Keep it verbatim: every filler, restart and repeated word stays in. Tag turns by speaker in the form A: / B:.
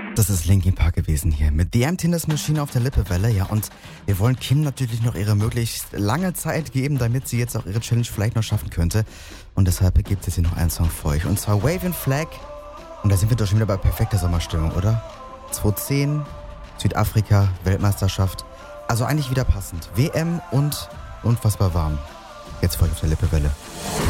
A: Das ist Linkin Park gewesen hier mit The Emptiness Machine auf der Lippewelle. Ja, und wir wollen Kim natürlich noch ihre möglichst lange Zeit geben, damit sie jetzt auch ihre Challenge vielleicht noch schaffen könnte. Und deshalb gibt es hier noch einen Song für euch. Und zwar Waving Flag. Und da sind wir doch schon wieder bei perfekter Sommerstimmung, oder? zweitausendzehn, Südafrika, Weltmeisterschaft. Also eigentlich wieder passend. W M und unfassbar warm. Jetzt für euch auf der Lippewelle.